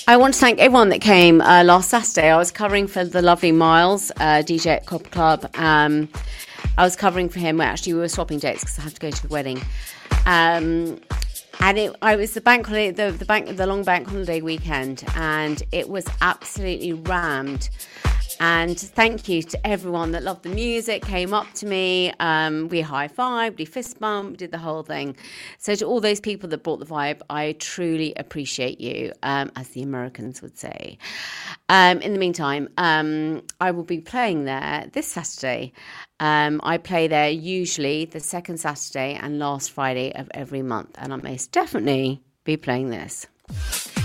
I want to thank everyone that came last Saturday. I was covering for the lovely Miles, DJ at Copper Club. I was covering for him. We were swapping dates because I have to go to a wedding. And I was the bank holiday, the long bank holiday weekend, and it was absolutely rammed. And thank you to everyone that loved the music, came up to me. We high-fived, we fist-bumped, did the whole thing. So to all those people that brought the vibe, I truly appreciate you, as the Americans would say. In the meantime, I will be playing there this Saturday. I play there usually the second Saturday and last Friday of every month. And I most definitely be playing this.